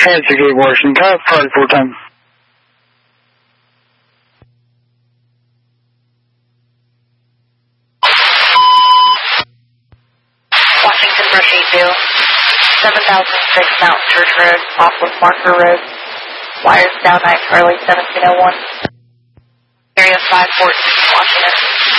Fancy Gate, Washington. Got party full time. Washington Brush 82. 7006 Mount Church Road, off with Marker Road. Wires down 9 Charlie 1701. Area 514, Washington.